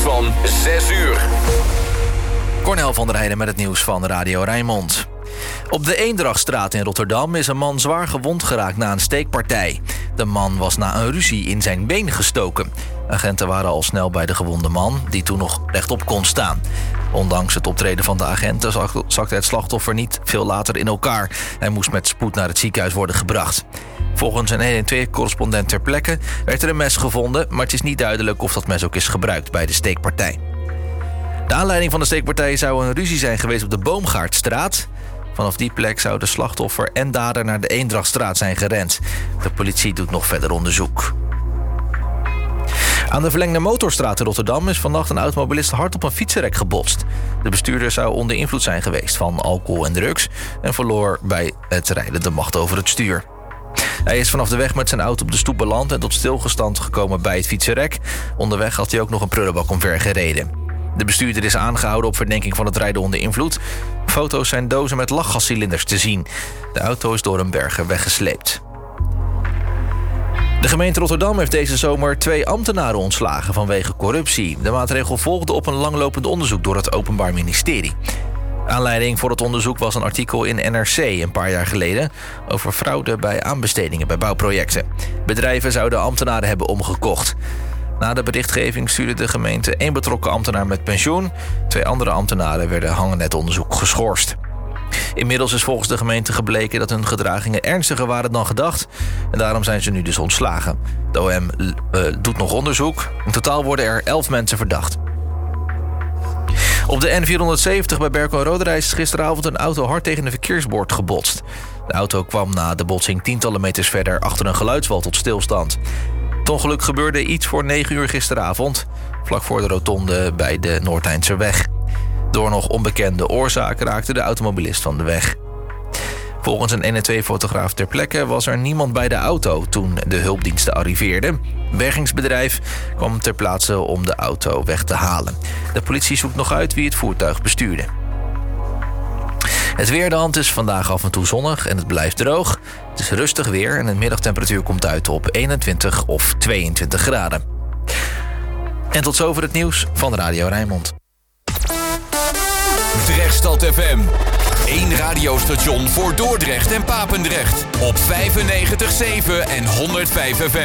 van 6 uur. Cornel van der Heijden met het nieuws van Radio Rijnmond. Op de Eendrachtstraat in Rotterdam is een man zwaar gewond geraakt na een steekpartij. De man was na een ruzie in zijn been gestoken. Agenten waren al snel bij de gewonde man, die toen nog rechtop kon staan. Ondanks het optreden van de agenten zakte het slachtoffer niet veel later in elkaar. Hij moest met spoed naar het ziekenhuis worden gebracht. Volgens een 112-correspondent ter plekke werd er een mes gevonden, maar het is niet duidelijk of dat mes ook is gebruikt bij de steekpartij. De aanleiding van de steekpartij zou een ruzie zijn geweest op de Boomgaardstraat. Vanaf die plek zou de slachtoffer en dader naar de Eendrachtstraat zijn gerend. De politie doet nog verder onderzoek. Aan de verlengde Motorstraat in Rotterdam is vannacht een automobilist hard op een fietsenrek gebotst. De bestuurder zou onder invloed zijn geweest van alcohol en drugs en verloor bij het rijden de macht over het stuur. Hij is vanaf de weg met zijn auto op de stoep beland en tot stilgestand gekomen bij het fietsenrek. Onderweg had hij ook nog een prullenbak omver gereden. De bestuurder is aangehouden op verdenking van het rijden onder invloed. Foto's zijn dozen met lachgascilinders te zien. De auto is door een berger weggesleept. De gemeente Rotterdam heeft deze zomer 2 ambtenaren ontslagen vanwege corruptie. De maatregel volgde op een langlopend onderzoek door het Openbaar Ministerie. Aanleiding voor het onderzoek was een artikel in NRC een paar jaar geleden over fraude bij aanbestedingen bij bouwprojecten. Bedrijven zouden ambtenaren hebben omgekocht. Na de berichtgeving stuurde de gemeente 1 betrokken ambtenaar met pensioen. 2 andere ambtenaren werden hangend het onderzoek geschorst. Inmiddels is volgens de gemeente gebleken dat hun gedragingen ernstiger waren dan gedacht. En daarom zijn ze nu dus ontslagen. De OM doet nog onderzoek. In totaal worden er 11 mensen verdacht. Op de N470 bij Berkel en Roderijs is gisteravond een auto hard tegen een verkeersbord gebotst. De auto kwam na de botsing tientallen meters verder achter een geluidswal tot stilstand. Het ongeluk gebeurde iets voor 9 uur gisteravond, vlak voor de rotonde bij de Noordeindserweg. Door nog onbekende oorzaak raakte de automobilist van de weg. Volgens een 112-fotograaf ter plekke was er niemand bij de auto toen de hulpdiensten arriveerden. Een bergingsbedrijf kwam ter plaatse om de auto weg te halen. De politie zoekt nog uit wie het voertuig bestuurde. Het weer, de hand is vandaag af en toe zonnig en het blijft droog. Het is rustig weer en de middagtemperatuur komt uit op 21 of 22 graden. En tot zover het nieuws van Radio Rijnmond. Drechtstad FM. 1 radiostation voor Dordrecht en Papendrecht. Op 95.7 en 105 FM.